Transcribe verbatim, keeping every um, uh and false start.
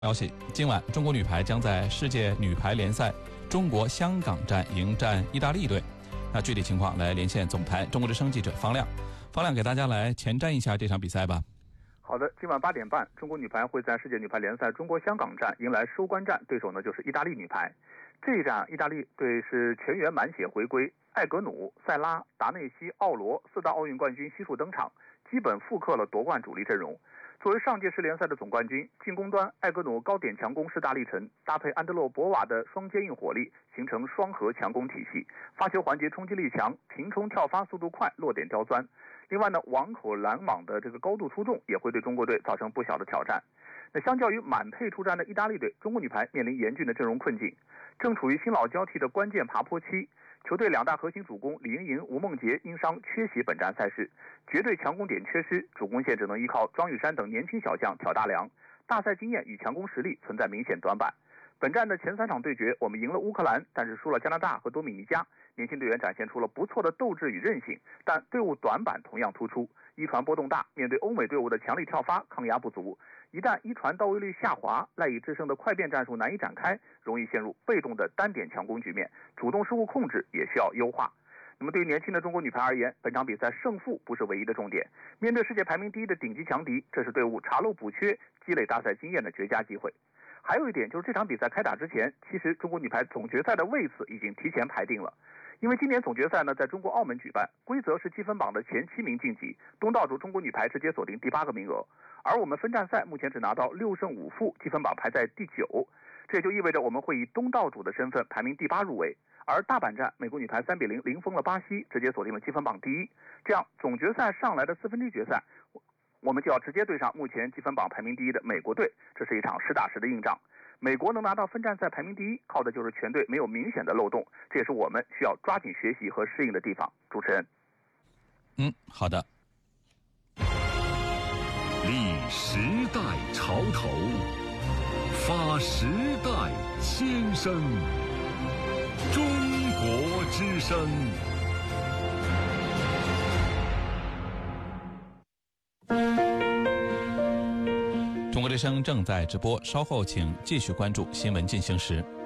消息，今晚中国女排将在世界女排联赛中国香港站迎战意大利队。那具体情况来连线总台中国之声记者方亮。方亮给大家来前瞻一下这场比赛吧。 好的，今晚八点半，中国女排会在世界女排联赛中国香港站迎来收官战，对手呢就是意大利女排。这一战，意大利队是全员满血回归，艾格努、塞拉、达内西、奥罗四大奥运冠军悉数登场，基本复刻了夺冠主力阵容。作为上届世联赛的总冠军，进攻端艾格努高点强攻势大力沉，搭配安德洛博瓦的双坚硬火力，形成双核强攻体系。发球环节冲击力强，平冲跳发速度快，落点刁钻。另外呢，网口拦网的这个高度出众，也会对中国队造成不小的挑战。那相较于满配出战的意大利队，中国女排面临严峻的阵容困境，正处于新老交替的关键爬坡期。球队两大核心主攻李盈莹、吴梦洁因伤缺席本站赛事，绝对强攻点缺失，主攻线只能依靠庄雨珊等年轻小将挑大梁，大赛经验与强攻实力存在明显短板。本站的前三场对决，我们赢了乌克兰，但是输了加拿大和多米尼加。年轻队员展现出了不错的斗志与韧性，但队伍短板同样突出，一传波动大，面对欧美队伍的强力跳发抗压不足。一旦一传到位率下滑，赖以制胜的快变战术难以展开，容易陷入被动的单点强攻局面，主动失误控制也需要优化。那么对于年轻的中国女排而言，本场比赛胜负不是唯一的重点，面对世界排名第一的顶级强敌，这是队伍查漏补缺、积累大赛经验的绝佳机会。还有一点就是这场比赛开打之前，其实中国女排总决赛的位次已经提前排定了。因为今年总决赛呢在中国澳门举办，规则是积分榜的前七名晋级，东道主中国女排直接锁定第八个名额，而我们分站赛目前只拿到六胜五负，积分榜排在第九，这也就意味着我们会以东道主的身份排名第八入围。而大阪站美国女排三比零零封了巴西，直接锁定了积分榜第一，这样总决赛上来的四分之一决赛，我们就要直接对上目前积分榜排名第一的美国队，这是一场实打实的硬仗。美国能拿到分站赛排名第一，靠的就是全队没有明显的漏洞，这也是我们需要抓紧学习和适应的地方。主持人， 嗯，好的。 立时代潮头，发时代先声，中国之声。 中国之声正在直播，稍后请继续关注新闻进行时。